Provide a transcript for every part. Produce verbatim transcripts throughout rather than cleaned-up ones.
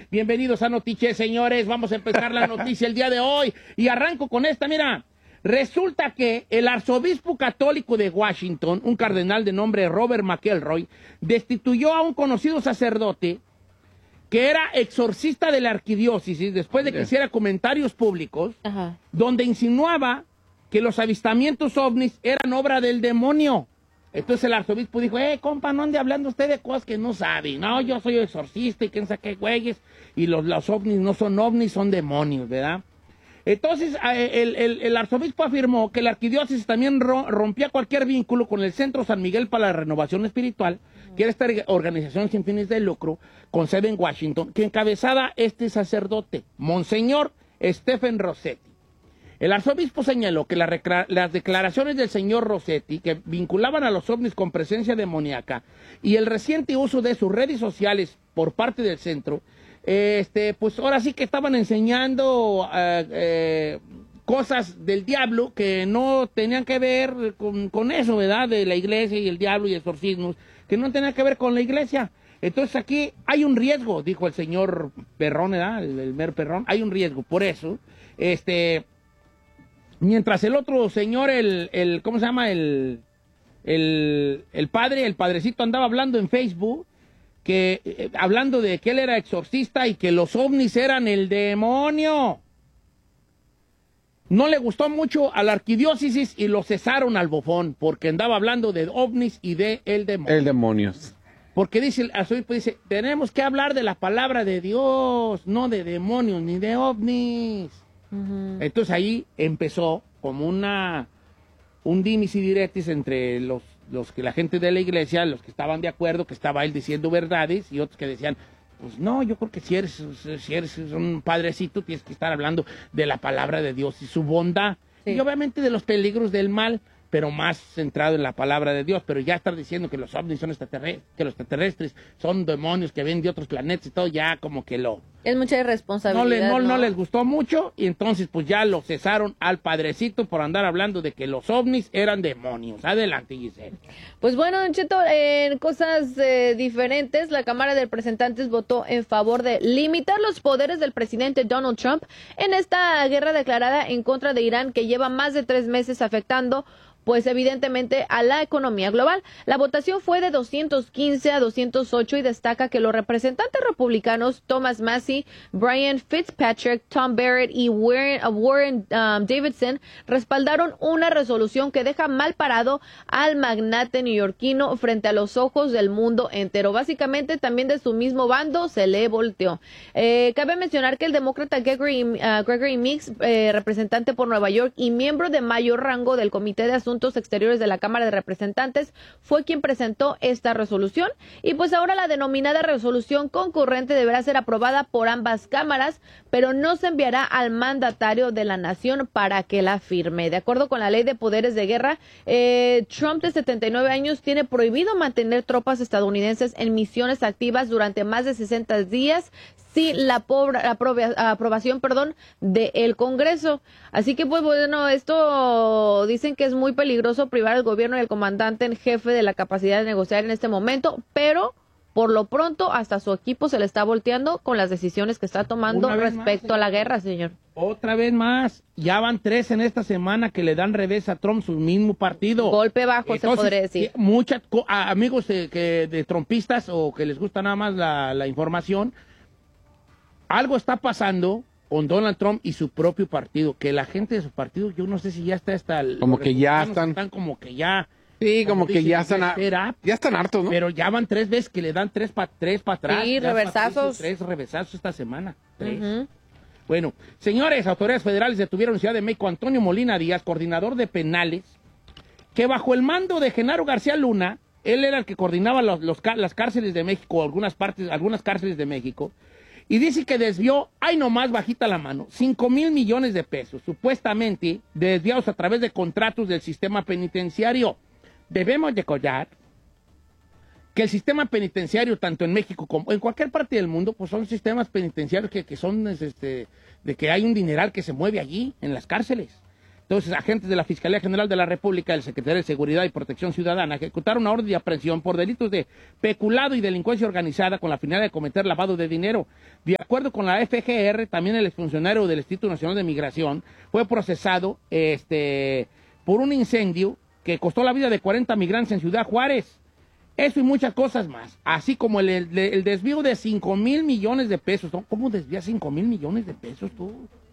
Bienvenidos a Notiche, señores. Vamos a empezar la noticia el día de hoy. Y arranco con esta, mira. Resulta que el arzobispo católico de Washington, un cardenal de nombre Robert McElroy, destituyó a un conocido sacerdote que era exorcista de la arquidiócesis después de que hiciera comentarios públicos Ajá. donde insinuaba que los avistamientos ovnis eran obra del demonio. Entonces el arzobispo dijo, eh, compa, no ande hablando usted de cosas que no sabe. No, yo soy exorcista y quién sabe qué güeyes. Y los, los ovnis no son ovnis, son demonios, ¿verdad? Entonces el, el, el arzobispo afirmó que la arquidiócesis también rompía cualquier vínculo con el Centro San Miguel para la Renovación Espiritual, que era esta organización sin fines de lucro, con sede en Washington, que encabezaba este sacerdote, Monseñor Stephen Rossetti. El arzobispo señaló que la las declaraciones del señor Rossetti, que vinculaban a los ovnis con presencia demoníaca, y el reciente uso de sus redes sociales por parte del centro, este, pues ahora sí que estaban enseñando eh, eh, cosas del diablo que no tenían que ver con, con eso, ¿verdad? De la iglesia y el diablo y exorcismos, que no tenían que ver con la iglesia. Entonces aquí hay un riesgo, dijo el señor Perrón, ¿verdad? El, el mero Perrón, hay un riesgo. Por eso, este... Mientras el otro señor, el, el ¿cómo se llama? El, el, el padre, el padrecito andaba hablando en Facebook, que eh, hablando de que él era exorcista y que los ovnis eran el demonio. No le gustó mucho a la arquidiócesis y lo cesaron al bofón, porque andaba hablando de ovnis y de el demonio. El demonio. Porque dice, el arzobispo dice, tenemos que hablar de la palabra de Dios, no de demonios ni de ovnis. Uh-huh. Entonces ahí empezó como una un dimis y diretis entre los, los que la gente de la iglesia, los que estaban de acuerdo, que estaba él diciendo verdades, y otros que decían, pues no, yo creo que si eres, si eres un padrecito tienes que estar hablando de la palabra de Dios y su bondad, sí. Y obviamente de los peligros del mal, pero más centrado en la palabra de Dios. Pero ya estar diciendo que los ovnis son extraterrestres, que los extraterrestres son demonios que ven de otros planetas y todo, ya como que lo... Es mucha irresponsabilidad. No, le, no, ¿no? no les gustó mucho y entonces pues ya lo cesaron al padrecito por andar hablando de que los ovnis eran demonios. Adelante, Giselle. Pues bueno, Don Cheto, en cosas eh, diferentes, la Cámara de Representantes votó en favor de limitar los poderes del presidente Donald Trump en esta guerra declarada en contra de Irán que lleva más de tres meses afectando pues evidentemente a la economía global. La votación fue de doscientos quince a doscientos ocho y destaca que los representantes republicanos Thomas Massie, Brian Fitzpatrick, Tom Barrett y Warren, uh, Warren um, Davidson respaldaron una resolución que deja mal parado al magnate neoyorquino frente a los ojos del mundo entero. Básicamente también de su mismo bando se le volteó. Eh, cabe mencionar que el demócrata Gregory, uh, Gregory Meeks, eh, representante por Nueva York y miembro de mayor rango del Comité de Asuntos Exteriores de la Cámara de Representantes, fue quien presentó esta resolución y pues ahora la denominada resolución concurrente deberá ser aprobada por ambas cámaras, pero no se enviará al mandatario de la nación para que la firme. De acuerdo con la ley de poderes de guerra, eh, Trump, de setenta y nueve años, tiene prohibido mantener tropas estadounidenses en misiones activas durante más de sesenta días sin la, pobra, la aproba, aprobación perdón, del Congreso. Así que, pues bueno, esto dicen que es muy peligroso privar al gobierno y al comandante en jefe de la capacidad de negociar en este momento, pero por lo pronto hasta su equipo se le está volteando con las decisiones que está tomando respecto más, a la guerra, señor. Otra vez más, ya van tres en esta semana que le dan revés a Trump, su mismo partido. Golpe bajo, entonces, se podría decir. Muchos amigos de, que, de trumpistas o que les gusta nada más la, la información, algo está pasando con Donald Trump y su propio partido, que la gente de su partido, yo no sé si ya está hasta... El, como que ya están... Están como que ya... Sí, como, como que dicen, ya están... A, ya están hartos, ¿no? Pero ya van tres veces que le dan tres para tres para atrás. Sí, reversazos. Tres reversazos esta semana. Tres. Uh-huh. Bueno, señores, autoridades federales detuvieron en Ciudad de México a Antonio Molina Díaz, coordinador de penales, que bajo el mando de Genaro García Luna, él era el que coordinaba los, los, las cárceles de México, algunas partes, algunas cárceles de México, y dice que desvió, ay nomás bajita la mano, cinco mil millones de pesos, supuestamente desviados a través de contratos del sistema penitenciario. Debemos recordar que el sistema penitenciario, tanto en México como en cualquier parte del mundo, pues son sistemas penitenciarios que, que son este, de que hay un dineral que se mueve allí, en las cárceles. Entonces, agentes de la Fiscalía General de la República, el Secretario de Seguridad y Protección Ciudadana, ejecutaron una orden de aprehensión por delitos de peculado y delincuencia organizada con la finalidad de cometer lavado de dinero. De acuerdo con la F G R, también el exfuncionario del Instituto Nacional de Migración fue procesado este, por un incendio que costó la vida de cuarenta migrantes en Ciudad Juárez. Eso y muchas cosas más, así como el, el, el desvío de cinco mil millones de pesos. ¿Cómo desvías cinco mil millones de pesos tú?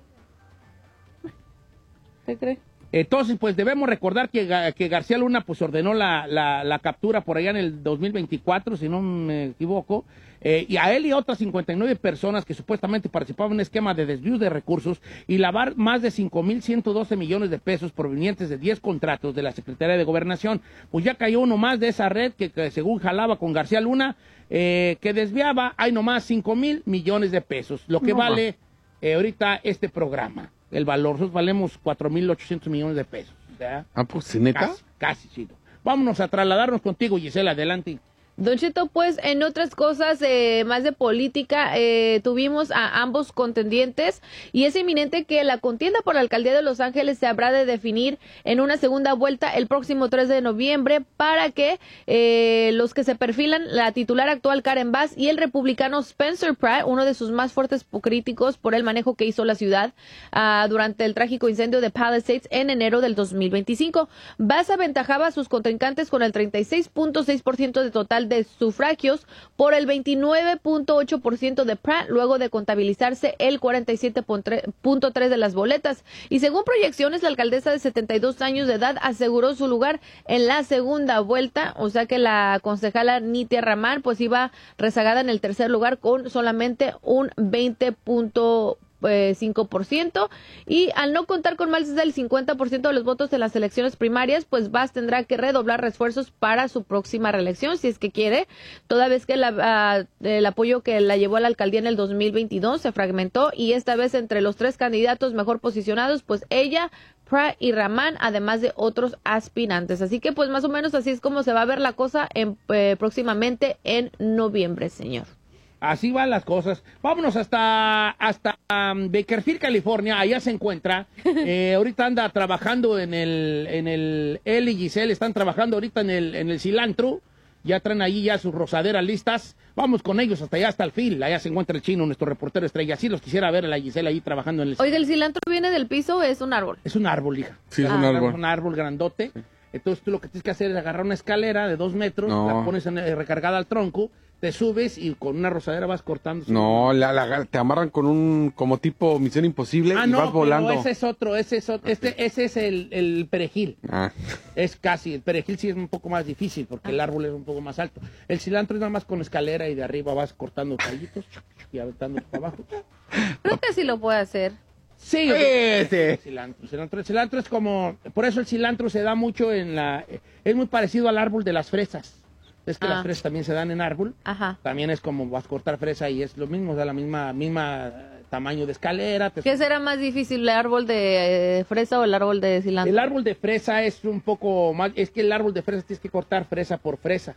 ¿Qué crees? Entonces, pues debemos recordar que, que García Luna pues ordenó la, la, la captura por allá en el dos mil veinticuatro, si no me equivoco, eh, y a él y a otras cincuenta y nueve personas que supuestamente participaban en un esquema de desvíos de recursos y lavar más de cinco mil ciento doce millones de pesos provenientes de diez contratos de la Secretaría de Gobernación. Pues ya cayó uno más de esa red que, que según jalaba con García Luna, eh, que desviaba, hay nomás cinco mil millones de pesos, lo que no, vale eh, ahorita este programa. El valor, nosotros valemos cuatro mil ochocientos millones de pesos. ¿Ya? Ah, pues, ¿neta? Casi, casi, sí. Vámonos a trasladarnos contigo, Gisela, adelante. Don Cheto, pues en otras cosas eh, más de política, eh, tuvimos a ambos contendientes y es inminente que la contienda por la alcaldía de Los Ángeles se habrá de definir en una segunda vuelta el próximo tres de noviembre para que eh, los que se perfilan, la titular actual Karen Bass y el republicano Spencer Pratt, uno de sus más fuertes críticos por el manejo que hizo la ciudad uh, durante el trágico incendio de Palisades en enero del dos mil veinticinco. Bass aventajaba a sus contrincantes con el treinta y seis punto seis por ciento de total de sufragios por el veintinueve punto ocho por ciento de Pratt, luego de contabilizarse el cuarenta y siete punto tres por ciento de las boletas. Y según proyecciones, la alcaldesa de setenta y dos años de edad aseguró su lugar en la segunda vuelta, o sea que la concejala Nitia Raman pues iba rezagada en el tercer lugar con solamente un veinte punto cinco por ciento, y al no contar con más del cincuenta por ciento de los votos en las elecciones primarias, pues Bass tendrá que redoblar esfuerzos para su próxima reelección, si es que quiere, toda vez que la, uh, el apoyo que la llevó a la alcaldía en el dos mil veintidós se fragmentó, y esta vez entre los tres candidatos mejor posicionados, pues ella, Pratt y Raman, además de otros aspirantes. Así que pues más o menos así es como se va a ver la cosa en, eh, próximamente en noviembre, señor. Así van las cosas. Vámonos hasta, hasta um, Bakersfield, California. Allá se encuentra. Eh, ahorita anda trabajando en el, en el, él y Giselle están trabajando ahorita en el, en el cilantro. Ya traen ahí ya sus rosaderas listas. Vamos con ellos hasta allá, hasta el fil. Allá se encuentra el chino, nuestro reportero estrella. Así los quisiera ver a la Giselle ahí trabajando en el Oiga, ¿el cilantro viene del piso o es un árbol? Es un árbol, hija. Sí, es ah, un árbol. Es un árbol grandote. Sí. Entonces tú lo que tienes que hacer es agarrar una escalera de dos metros, no. la pones en, eh, recargada al tronco, te subes y con una rosadera vas cortando. No, la, la, te amarran con un, como tipo Misión Imposible ah, y no, vas volando. No, ese es otro, ese es otro, este, ese es el, el perejil. Ah. Es casi, el perejil sí es un poco más difícil porque ah. el árbol es un poco más alto. El cilantro es nada más con escalera y de arriba vas cortando tallitos y aventando para abajo. Creo que sí lo puede hacer. Sí, ese. El cilantro, el cilantro, el cilantro es como, por eso el cilantro se da mucho en la, es muy parecido al árbol de las fresas. Es que ah. las fresas también se dan en árbol. Ajá. También es como vas a cortar fresa y es lo mismo, da la misma, misma tamaño de escalera. ¿Qué será más difícil, el árbol de fresa o el árbol de cilantro? El árbol de fresa es un poco más, es que el árbol de fresa tienes que cortar fresa por fresa.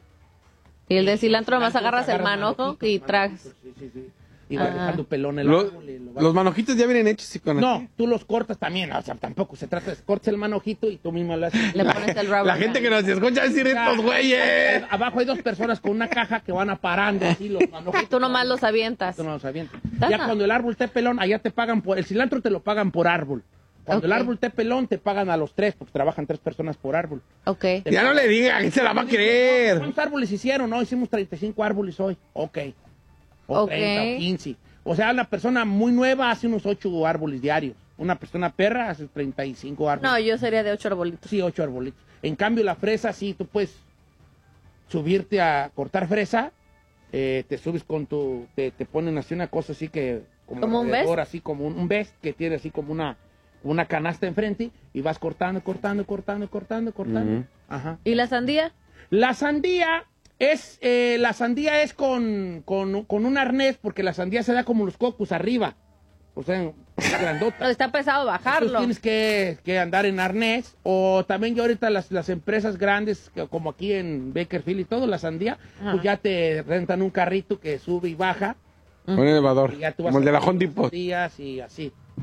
Y el de cilantro nomás agarras el manojo y tragas. Sí, sí, sí. Y va dejando pelón el árbol. Y lo los manojitos ya vienen hechos. Y con no, aquí. Tú los cortas también. O sea, tampoco se trata de cortes el manojito y tú mismo le haces. Le pones el rubber. La gente que nos escucha decir estos güeyes. Abajo hay dos personas con una caja que van aparando así los manojitos. Tú nomás los avientas. Tú no los avientas. Ya no. Cuando el árbol esté pelón, allá te pagan por... El cilantro te lo pagan por árbol. Cuando okay. el árbol esté pelón, te pagan a los tres, porque trabajan tres personas por árbol. Ok. Te ya pagan. No le diga, ¿quién se la va a creer? ¿Cuántos árboles hicieron? No, hicimos treinta y cinco árboles hoy. Ok. O okay. treinta o quince. O sea, una persona muy nueva hace unos ocho árboles diarios. Una persona perra hace treinta y cinco árboles. No, yo sería de ocho arbolitos. Sí, ocho arbolitos. En cambio, la fresa, sí, tú puedes subirte a cortar fresa, eh, te subes con tu... Te, te ponen así una cosa así que... Como, ¿Como un vest? Así como un, un vest que tiene así como una, una canasta enfrente y vas cortando, cortando, cortando, cortando, cortando. Uh-huh. Ajá. ¿Y la sandía? La sandía... Es, eh, la sandía es con, con, con un arnés, porque la sandía se da como los cocos arriba. O sea, grandota. Está pesado bajarlo. Entonces tienes que, que andar en arnés. O también yo ahorita las, las empresas grandes, como aquí en Bakersfield y todo, la sandía, ajá, pues ya te rentan un carrito que sube y baja. Un elevador, como el de la Home Depot. Y así.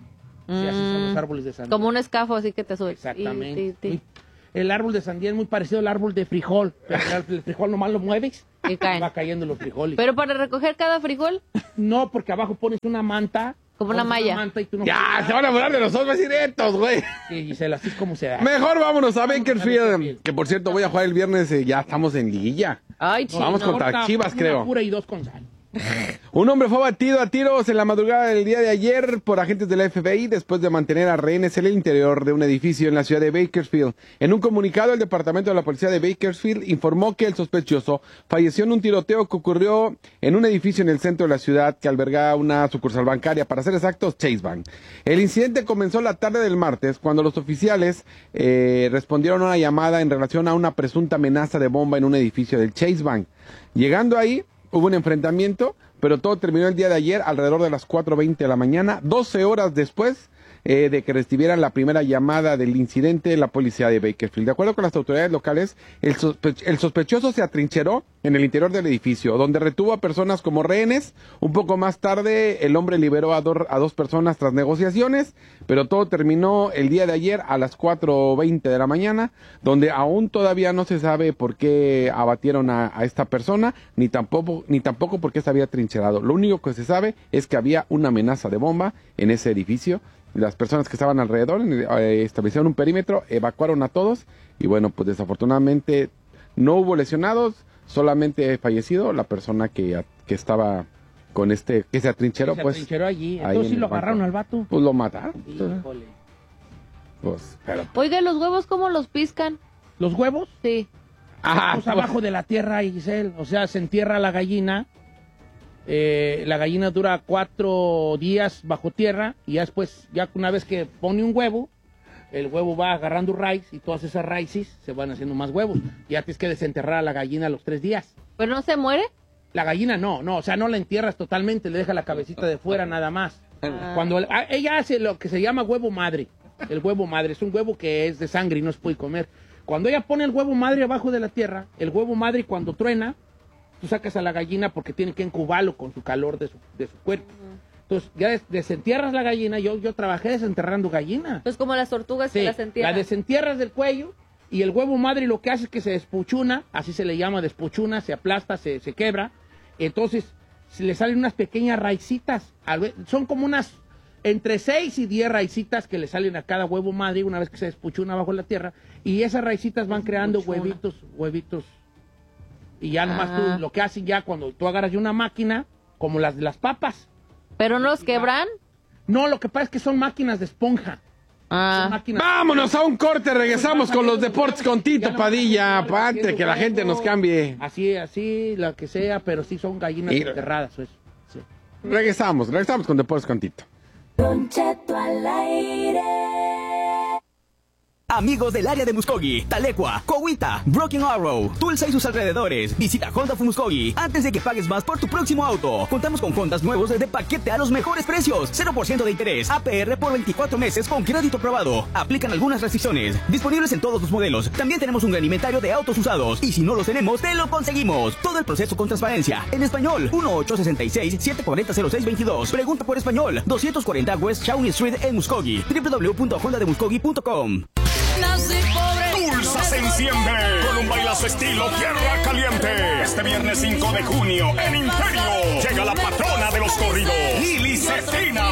Sí, así son los árboles de sandía. Como un escafo, así que te sube. Exactamente. Y, y, y. Muy, el árbol de sandía es muy parecido al árbol de frijol. Pero el frijol nomás lo mueves y caen. Va cayendo los frijoles. ¿Pero para recoger cada frijol? No, porque abajo pones una manta. Como una malla. Una manta y tú no ya, se van a hablar de los ojos directos, güey. Sí, Gisela, así es como se da. Mejor vámonos a Vamos Bakersfield, a Bakersfield. que por cierto voy a jugar el viernes, eh, ya estamos en liguilla. Ay, No, vamos chino. contra Chivas, Una creo. pura y dos con sal. Un hombre fue abatido a tiros en la madrugada del día de ayer por agentes de la F B I después de mantener a rehenes en el interior de un edificio en la ciudad de Bakersfield. En un comunicado, el departamento de la policía de Bakersfield informó que el sospechoso falleció en un tiroteo que ocurrió en un edificio en el centro de la ciudad que alberga una sucursal bancaria, para ser exactos, Chase Bank. El incidente comenzó la tarde del martes cuando los oficiales eh, respondieron a una llamada en relación a una presunta amenaza de bomba en un edificio del Chase Bank. Llegando ahí, hubo un enfrentamiento, pero todo terminó el día de ayer alrededor de las cuatro veinte de la mañana, doce horas después eh, de que recibieran la primera llamada del incidente la policía de Bakersfield. De acuerdo con las autoridades locales, el, sospe el sospechoso se atrincheró en el interior del edificio, donde retuvo a personas como rehenes. Un poco más tarde, el hombre liberó a, do a dos personas tras negociaciones, pero todo terminó el día de ayer a las cuatro veinte de la mañana, donde aún todavía no se sabe por qué abatieron a, a esta persona, ni tampoco, ni tampoco por qué se había trincherado. Lo único que se sabe es que había una amenaza de bomba en ese edificio. Las personas que estaban alrededor eh, establecieron un perímetro, evacuaron a todos y bueno, pues desafortunadamente no hubo lesionados, solamente fallecido la persona que, que estaba con este, que se atrincheró. Se pues, atrincheró allí, entonces sí lo agarraron al vato. Pues lo mataron. Híjole. Pues, pero... Oiga, ¿los huevos cómo los piscan? ¿Los huevos? Sí. Ah, Pues abajo de la tierra, Giselle, o sea, se entierra la gallina. Eh, la gallina dura cuatro días bajo tierra y ya después, ya una vez que pone un huevo, el huevo va agarrando raíz y todas esas raíces se van haciendo más huevos. Ya tienes que desenterrar a la gallina a los tres días. ¿Pero no se muere? La gallina no, no, o sea, no la entierras totalmente, le deja la cabecita de fuera nada más. Ah. Cuando ah, ella hace lo que se llama huevo madre, el huevo madre es un huevo que es de sangre y no se puede comer. Cuando ella pone el huevo madre abajo de la tierra, el huevo madre cuando truena, tú sacas a la gallina porque tiene que incubarlo con su calor de su, de su cuerpo. Uh-huh. Entonces, ya des desentierras la gallina. Yo, yo trabajé desenterrando gallinas. Pues como las tortugas sí, que las entierran. La desentierras del cuello y el huevo madre lo que hace es que se despuchuna, así se le llama, despuchuna, se aplasta, se, se quebra. Entonces, se le salen unas pequeñas raicitas. Son como unas entre seis y diez raicitas que le salen a cada huevo madre una vez que se despuchuna bajo la tierra. Y esas raicitas van creando huevitos, huevitos. Y ya nomás ah. tú, lo que hacen ya cuando tú agarras de una máquina, como las de las papas. ¿Pero no los quebran? No, lo que pasa es que son máquinas de esponja. Ah. Son máquinas... Vámonos a un corte, regresamos con los deportes con Tito Padilla, antes que la gente nos cambie. Así, así, lo que sea, pero sí son gallinas y... enterradas. Eso. Sí. Regresamos, regresamos con deportes con Tito. Don Cheto al aire. Amigos del área de Muskogee, Talecua, Cowita, Broken Arrow, Tulsa y sus alrededores, visita Honda of Muskogee antes de que pagues más por tu próximo auto. Contamos con Hondas nuevos de paquete a los mejores precios, cero por ciento de interés, A P R por veinticuatro meses con crédito aprobado. Aplican algunas restricciones, disponibles en todos los modelos. También tenemos un gran inventario de autos usados y si no los tenemos, te lo conseguimos. Todo el proceso con transparencia. En español, uno ocho seis seis, siete cuatro cero cero seis dos dos. Pregunta por español, doscientos cuarenta West Shawnee Street en Muskogee, w w w punto honda de muskogee punto com. Tulsa se enciende con un bailazo estilo Tierra Caliente. Este viernes cinco de junio en Imperio llega la patrona de los corridos, Lili Cetina.